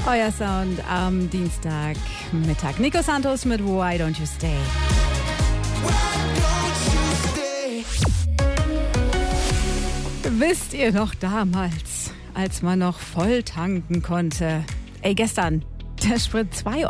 Euer Sound am Dienstagmittag. Nico Santos mit Why Don't You Stay? Wisst ihr noch damals, als man noch voll tanken konnte? Gestern, der Sprit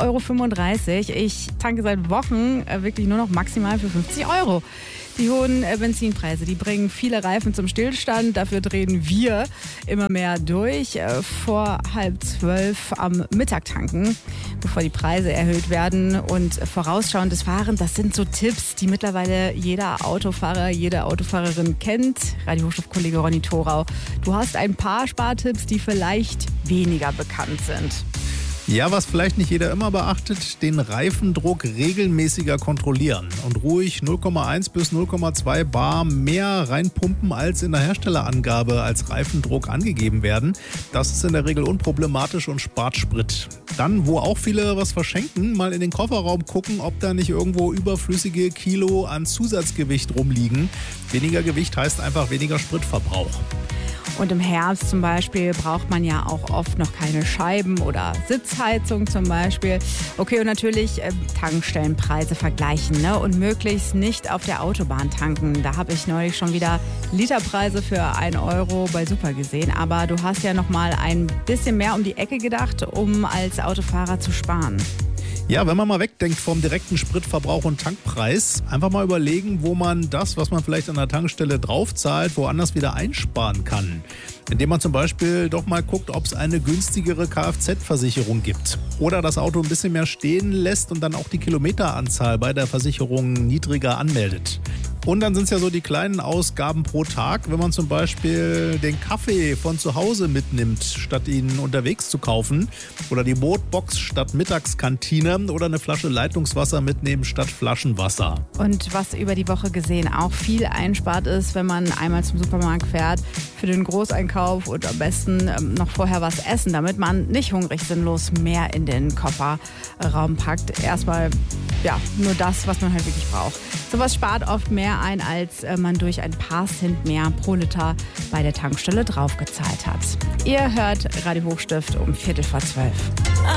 2,35 €. Ich tanke seit Wochen wirklich nur noch maximal für 50 €. Die hohen Benzinpreise, die bringen viele Reifen zum Stillstand. Dafür drehen wir immer mehr durch. Vor 11:30 am Mittag tanken, bevor die Preise erhöht werden. Und vorausschauendes Fahren, das sind so Tipps, die mittlerweile jeder Autofahrer, jede Autofahrerin kennt. Radio-Hochschulkollege Ronny Thorau, du hast ein paar Spartipps, die vielleicht weniger bekannt sind. Ja, was vielleicht nicht jeder immer beachtet, den Reifendruck regelmäßiger kontrollieren und ruhig 0,1 bis 0,2 bar mehr reinpumpen, als in der Herstellerangabe als Reifendruck angegeben werden. Das ist in der Regel unproblematisch und spart Sprit. Dann, wo auch viele was verschenken, mal in den Kofferraum gucken, ob da nicht irgendwo überflüssige Kilo an Zusatzgewicht rumliegen. Weniger Gewicht heißt einfach weniger Spritverbrauch. Und im Herbst zum Beispiel braucht man ja auch oft noch keine Scheiben oder Sitzheizung zum Beispiel. Okay, und natürlich Tankstellenpreise vergleichen, ne? Und möglichst nicht auf der Autobahn tanken. Da habe ich neulich schon wieder Literpreise für 1 € bei Super gesehen. Aber du hast ja noch mal ein bisschen mehr um die Ecke gedacht, um als Autofahrer zu sparen. Ja, wenn man mal wegdenkt vom direkten Spritverbrauch und Tankpreis, einfach mal überlegen, wo man das, was man vielleicht an der Tankstelle draufzahlt, woanders wieder einsparen kann. Indem man zum Beispiel doch mal guckt, ob es eine günstigere Kfz-Versicherung gibt. Oder das Auto ein bisschen mehr stehen lässt und dann auch die Kilometeranzahl bei der Versicherung niedriger anmeldet. Und dann sind es ja so die kleinen Ausgaben pro Tag, wenn man zum Beispiel den Kaffee von zu Hause mitnimmt, statt ihn unterwegs zu kaufen. Oder die Brotbox statt Mittagskantine. Oder eine Flasche Leitungswasser mitnehmen statt Flaschenwasser. Und was über die Woche gesehen auch viel einspart ist, wenn man einmal zum Supermarkt fährt für den Großeinkauf und am besten noch vorher was essen, damit man nicht hungrig sinnlos mehr in den Kofferraum packt. Erstmal nur das, was man halt wirklich braucht. Sowas spart oft mehr ein, als man durch ein paar Cent mehr pro Liter bei der Tankstelle draufgezahlt hat. Ihr hört Radio Hochstift um 11:45.